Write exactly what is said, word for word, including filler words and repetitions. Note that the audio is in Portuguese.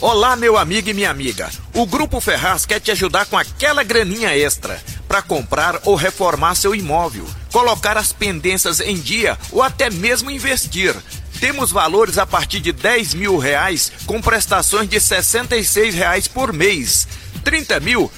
Olá, meu amigo e minha amiga. O Grupo Ferraz quer te ajudar com aquela graninha extra para comprar ou reformar seu imóvel, colocar as pendências em dia ou até mesmo investir. Temos valores a partir de dez mil reais com prestações de sessenta e seis reais por mês. trinta mil